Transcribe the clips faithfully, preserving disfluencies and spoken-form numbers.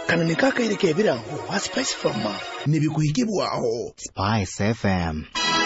kanani kakaireke ebirango wa Spice Farm nebikuhigibwaho Spice F M.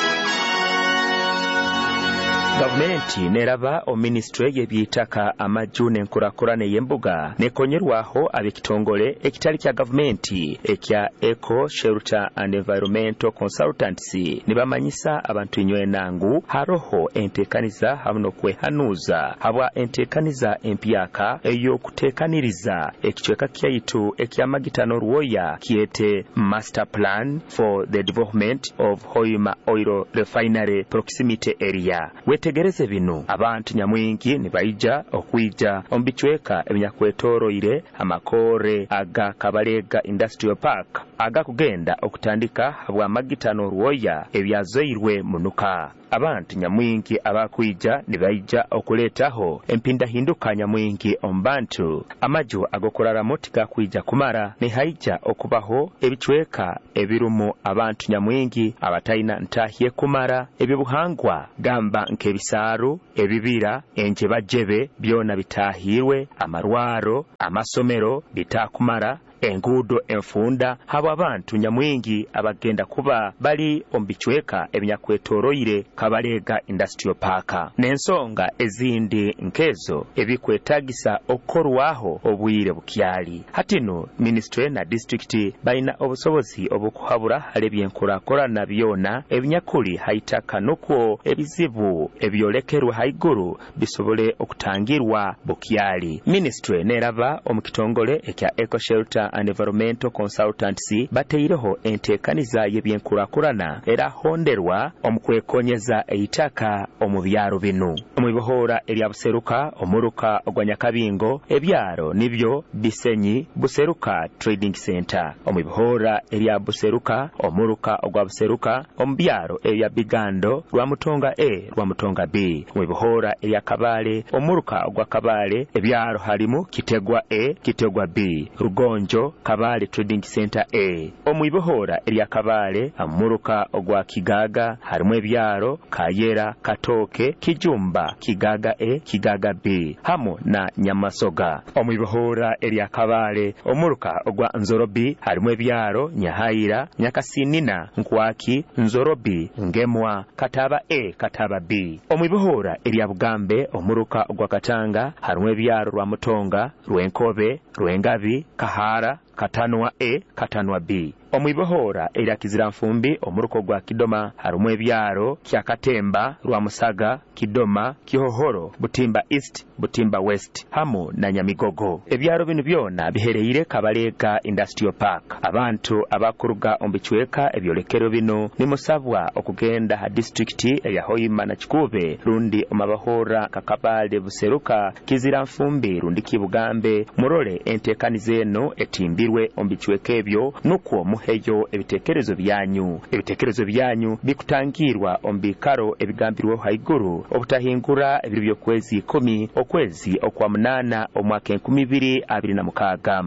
Gavumenti neraba o ministry yebyitaka amajune nkurakurane yembuga nekonyerwaho abekitongole ekitali kya gavumenti ekya Eco Shelter and Environmental Consultancy nibamanyisa abantu inywe nangu haroho entekaniza hamno kwehanuza habwa entekaniza empyaka eyo kutekaniriza ekichweka kyaitu ekyamagitano ruoya kiete Master Plan for the Development of Hoima Oil Refinery Proximity Area. Tegereze bino abantu nyamwingi nibaija okwija ombichweka ebinyakwetoroire amakore aga Kabalega Industrial Park aga kugenda okutandika habwa magitano ruoya ebyazoirwe munuka. Abantu nyamwingi abakwija nibaija okuletaho empinda hinduka nyamwingi ombantu amaju agokorara motika kwija kumara ni haija okubaho ebichweka ebirumu abantu nyamwingi abataina ntahiye kumara ebibuhangwa gamba nkebisaru ebibira enje bajebe byona bitahirwe amarwaro amasomero bitakumara engudo enfunda habo abantu nyamwingi abagenda kuba bali ombichweka ebinyakwetoroire Kabalega Industrial Park nensonga ezindi nkezo ebikwetagisa okorwaho obwire bukyali hatino ministry na district baina obusobozi obukuhabura halebyenkora na byona ebinyakuli haitaka nokwo ebizibu ebyolekerwe haiguru bisobole okutangirwa bukyali. Ministry nerava omukitongole ekya Eco Shelter and Environmental Consultancy bateireho entekaniza yebyenkurakurana era honderwa omukwekonyeza eitaka omubyaro binu omubibohora erya Buseruka omuruka ogwanyakabingo ebyaro nibyo Bisenyi Buseruka Trading Center omubibohora erya Buseruka omuruka ogwa Buseruka ombyaro erya Bigando rwa Mutonga A rwa Mutonga B omubibohora erya Kabale omuruka ogwa Kabale ebyaro halimu Kitegwa A Kitegwa B Rugonjo Kabale Trading Center A omubibohora erya Kabale amuruka ogwa Kigaga harimu ebyaro Kayera Katoke Kijumba Kigaga A Kigaga B hamo na Nyamasoga omubibohora erya Kabale omuruka ogwa Nzorobi harimu ebyaro Nyahayira Nyakasinina Nkwaki Nzorobi Ngemwa Kataba A Kataba B omubibohora erya Bugambe omuruka ogwa Katanga harimu ebyaro rwa Mutonga Rwenkobe Rwengabi Kahara Katanwa A Katanwa B omubibohora erya Kiziramfumbi omuruko gwa Kidoma harimu ebyaro kya Katemba rwa Musaga Kidoma Kihohoro Butimba East Butimba West hamo na Nyamigogo ebyaro binu byona bihereire Kabalega Industrial Park. Abantu abakuruga ombichweka ebyolekero bino nimusabwa okugenda ha district eya Hoima na Kikube rundi omabahora Kakabale Buseruka Kiziramfumbi rundi Kibugambe murole entekanizeno etimbirwe ombichweka ebyo nukwo muheyo ebitekerezo byanyu ebitekerezo byanyu bikutangirwa ombikaro ebigambirwe haiguru obutahingura ebiribyo kwezi kumi okwezi okwa munana omwaka enkumi ibiri abiri na mukaga.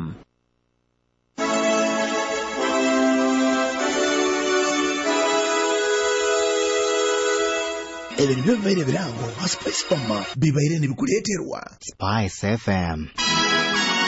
ebintu byo bibaire birango wa Spice Farm bibaire nibikuleterwa Spice F M.